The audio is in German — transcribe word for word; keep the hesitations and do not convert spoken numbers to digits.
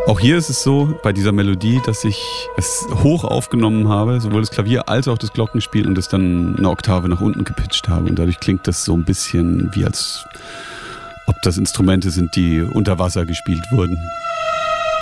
Auch hier ist es so, bei dieser Melodie, dass ich es hoch aufgenommen habe, sowohl das Klavier als auch das Glockenspiel, und es dann eine Oktave nach unten gepitcht habe. Und dadurch klingt das so ein bisschen wie als ob das Instrumente sind, die unter Wasser gespielt wurden.